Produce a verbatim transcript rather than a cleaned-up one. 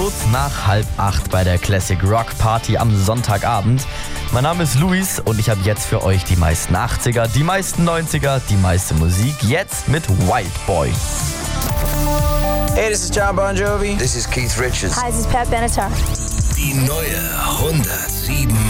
los nach halb acht bei der Classic Rock Party am Sonntagabend. Mein Name ist Luis und ich habe jetzt für euch die meisten achtziger, die meisten neunziger, die meiste Musik, jetzt mit White Boy. Hey, this is John Bon Jovi. This is Keith Richards. Hi, this is Pat Benatar. Die neue hundertsieben